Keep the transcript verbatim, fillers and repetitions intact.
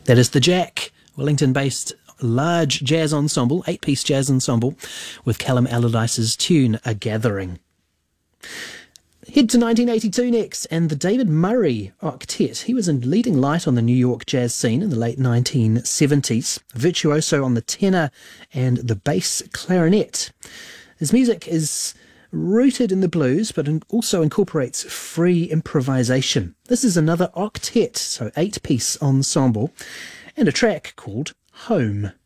That is the Jack, Wellington-based large jazz ensemble, eight-piece jazz ensemble, with Callum Allardyce's tune, A Gathering. Head to nineteen eighty-two next, and the David Murray Octet. He was a leading light on the New York jazz scene in the late nineteen seventies, virtuoso on the tenor and the bass clarinet. His music is rooted in the blues, but also incorporates free improvisation. This is another octet, so eight-piece ensemble, and a track called Home.